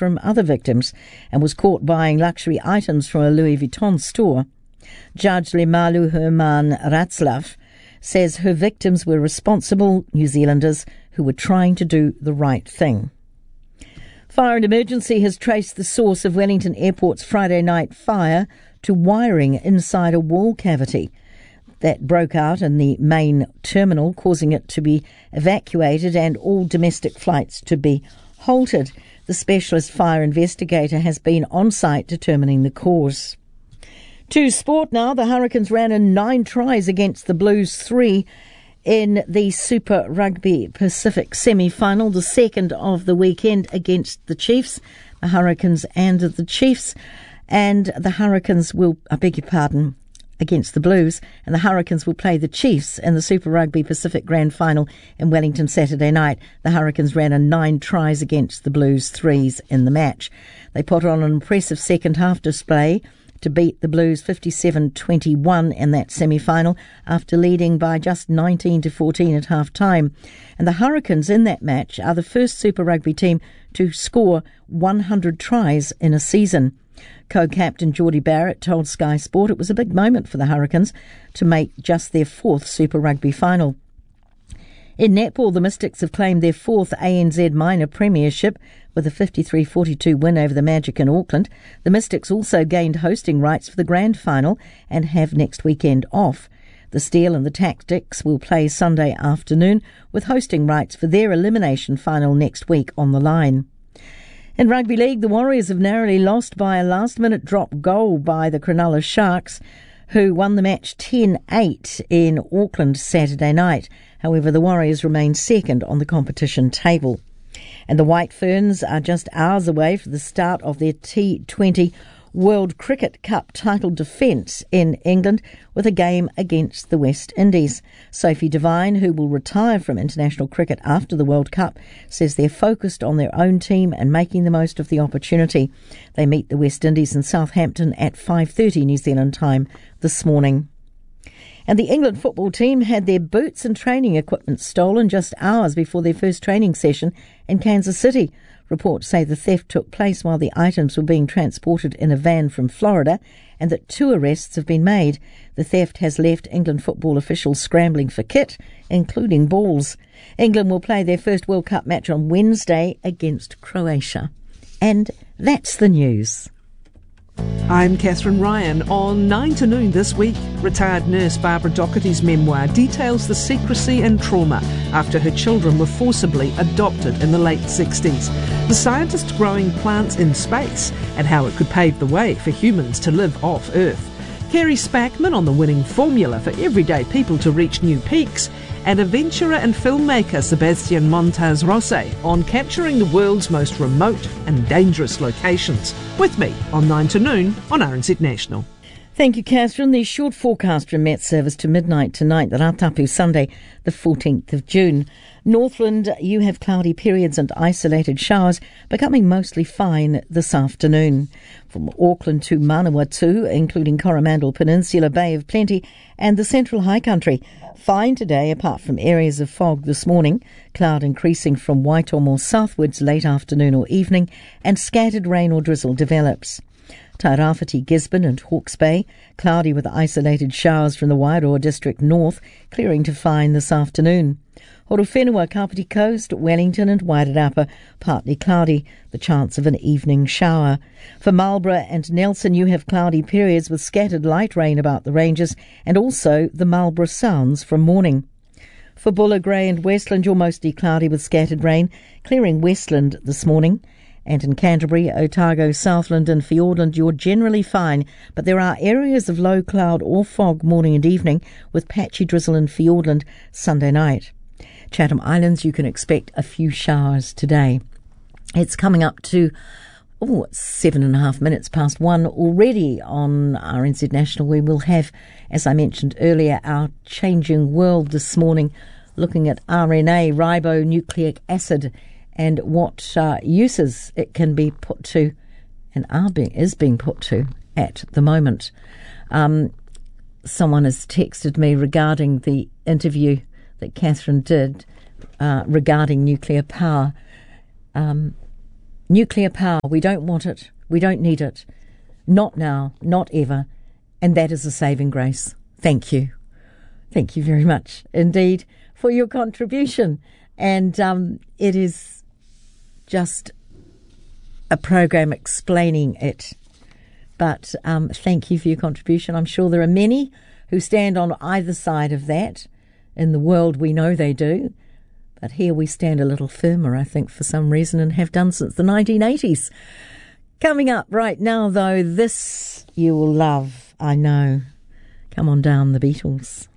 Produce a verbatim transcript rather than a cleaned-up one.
from other victims and was caught buying luxury items from a Louis Vuitton store. Judge Limalu Herman Ratzlaff says her victims were responsible New Zealanders who were trying to do the right thing. Fire and Emergency has traced the source of Wellington Airport's Friday night fire to wiring inside a wall cavity that broke out in the main terminal, causing it to be evacuated and all domestic flights to be halted. The specialist fire investigator has been on site determining the cause. To sport now, the Hurricanes ran in nine tries against the Blues three in the Super Rugby Pacific semi-final, the second of the weekend against the Chiefs, the Hurricanes and the Chiefs. And the Hurricanes will, I beg your pardon, against the Blues, and the Hurricanes will play the Chiefs in the Super Rugby Pacific Grand Final in Wellington Saturday night. The Hurricanes ran in nine tries against the Blues threes in the match. They put on an impressive second half display to beat the Blues fifty-seven twenty-one in that semi-final after leading by just nineteen to fourteen at half-time. And the Hurricanes in that match are the first Super Rugby team to score one hundred tries in a season. Co-captain Geordie Barrett told Sky Sport it was a big moment for the Hurricanes to make just their fourth Super Rugby final. In netball, the Mystics have claimed their fourth A N Z minor premiership with a fifty-three forty-two win over the Magic in Auckland. The Mystics also gained hosting rights for the grand final and have next weekend off. The Steel and the Tactics will play Sunday afternoon with hosting rights for their elimination final next week on the line. In rugby league, the Warriors have narrowly lost by a last-minute drop goal by the Cronulla Sharks, who won the match ten eight in Auckland Saturday night. However, the Warriors remain second on the competition table. And the White Ferns are just hours away from the start of their T twenty World Cricket Cup title defence in England with a game against the West Indies. Sophie Devine, who will retire from international cricket after the World Cup, says they're focused on their own team and making the most of the opportunity. They meet the West Indies in Southampton at five thirty New Zealand time this morning. And the England football team had their boots and training equipment stolen just hours before their first training session in Kansas City. Reports say the theft took place while the items were being transported in a van from Florida and that two arrests have been made. The theft has left England football officials scrambling for kit, including balls. England will play their first World Cup match on Wednesday against Croatia. And that's the news. I'm Catherine Ryan. On nine to noon this week, retired nurse Barbara Doherty's memoir details the secrecy and trauma after her children were forcibly adopted in the late sixties. The scientist growing plants in space and how it could pave the way for humans to live off Earth. Kerry Spackman on the winning formula for everyday people to reach new peaks, and adventurer and filmmaker Sebastian Montaz Rossi on capturing the world's most remote and dangerous locations. With me on nine to noon on R N Z National. Thank you, Catherine. The short forecast from Met Service to midnight tonight, the Ratapu Sunday, the fourteenth of June. Northland, you have cloudy periods and isolated showers, becoming mostly fine this afternoon. From Auckland to Manawatu, including Coromandel Peninsula, Bay of Plenty, and the Central High Country, fine today apart from areas of fog this morning, cloud increasing from Waitomor southwards late afternoon or evening, and scattered rain or drizzle develops. Tairāwhiti, Gisborne and Hawke's Bay, cloudy with isolated showers from the Wairoa district north, clearing to fine this afternoon. Horowhenua, Kapiti Coast, Wellington and Wairarapa, partly cloudy, the chance of an evening shower. For Marlborough and Nelson, you have cloudy periods with scattered light rain about the ranges and also the Marlborough Sounds from morning. For Buller, Grey and Westland, you're mostly cloudy with scattered rain, clearing Westland this morning. And in Canterbury, Otago, Southland and Fiordland, you're generally fine, but there are areas of low cloud or fog morning and evening with patchy drizzle in Fiordland Sunday night. Chatham Islands, you can expect a few showers today. It's coming up to oh, seven and a half minutes past one already on R N Z National. We will have, as I mentioned earlier, our changing world this morning, looking at R N A, ribonucleic acid, and what uh, uses it can be put to and are being, is being put to at the moment. Um, someone has texted me regarding the interview that Catherine did uh, regarding nuclear power. Um, Nuclear power, we don't want it. We don't need it. Not now, not ever. And that is a saving grace. Thank you. Thank you very much indeed for your contribution. And um, it is just a program explaining it. But um, thank you for your contribution. I'm sure there are many who stand on either side of that. In the world, we know they do. But here we stand a little firmer, I think, for some reason, and have done since the nineteen eighties. Coming up right now, though, this you will love, I know. Come on down, the Beatles.